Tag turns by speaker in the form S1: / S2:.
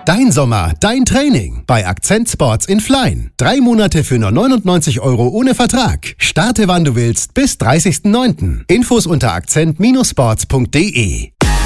S1: Dein Sommer, dein Training bei Akzent Sports in Flein. 3 Monate für nur 99 € ohne Vertrag. Starte wann du willst bis 30.09. Infos unter akzent-sports.de.